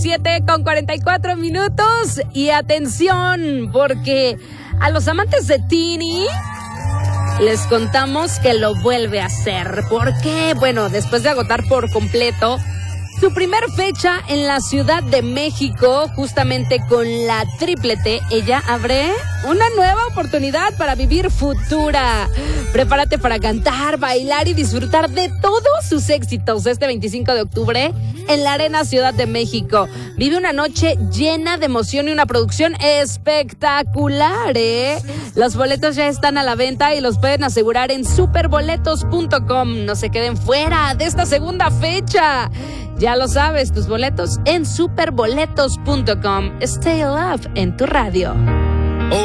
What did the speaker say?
7:44 y atención, porque a los amantes de Tini les contamos que lo vuelve a hacer. ¿Por qué? Bueno, después de agotar por completo su primer fecha en la Ciudad de México, justamente con la Triple T, ella abre una nueva oportunidad para vivir Futura. Prepárate para cantar, bailar y disfrutar de todos sus éxitos este 25 de octubre en la Arena Ciudad de México. Vive una noche llena de emoción y una producción espectacular, ¿eh? Los boletos ya están a la venta y los pueden asegurar en superboletos.com. No se queden fuera de esta segunda fecha. Ya lo sabes, tus boletos en superboletos.com. Stay Alive en tu radio.